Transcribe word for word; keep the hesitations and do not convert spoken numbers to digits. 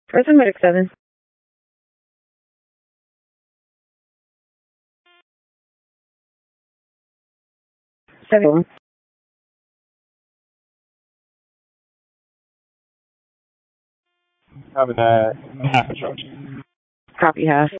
Person medic seven. Seven. Copy that. Half instruction. Copy half.